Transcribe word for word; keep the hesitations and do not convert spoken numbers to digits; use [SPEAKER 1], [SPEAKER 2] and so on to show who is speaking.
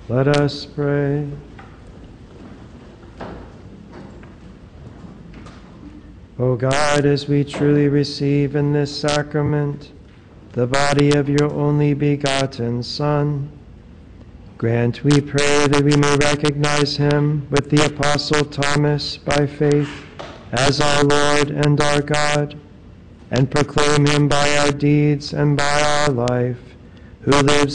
[SPEAKER 1] Let us pray. O God, as we truly receive in this sacrament the body of your only begotten Son, grant, we pray, that we may recognize him with the Apostle Thomas by faith as our Lord and our God, and proclaim him by our deeds and by our life, who lives